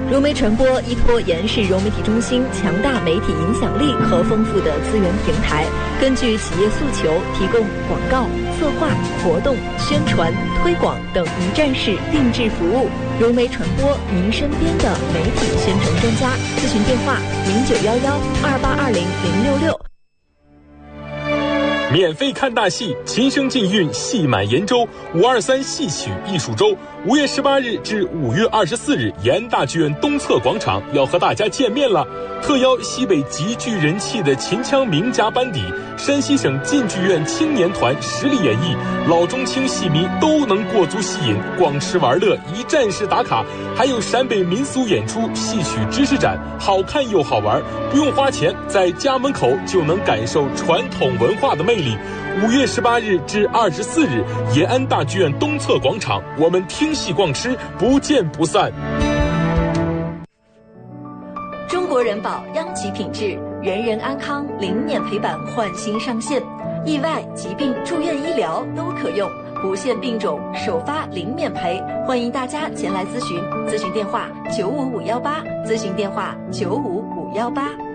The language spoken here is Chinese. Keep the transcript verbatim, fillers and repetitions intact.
融媒传播依托延世融媒体中心强大媒体影响力和丰富的资源平台，根据企业诉求提供广告、策划、活动、宣传、推广等一站式定制服务。融媒传播，您身边的媒体宣传专家。咨询电话：零九幺幺二八二零零六六。 免费看大戏，琴声尽韵，戏满延州。五二三戏曲艺术周，五月十八日至五月二十四日，延安大剧院东侧广场要和大家见面了。特邀西北极具人气的秦腔名家班底，山西省晋剧院青年团实力演绎，老中青戏迷都能过足戏瘾，逛吃玩乐，一站式打卡。还有陕北民俗演出、戏曲知识展，好看又好玩，不用花钱，在家门口就能感受传统文化的魅力。五月十八日至二十四日，延安大剧院东侧广场，我们听戏逛吃，不见不散。 中国人保央企品质，人人安康零免赔版换新上线，意外、疾病、住院医疗都可用，不限病种，首发零免赔，欢迎大家前来咨询。咨询电话九五五幺八，咨询电话九五五幺八。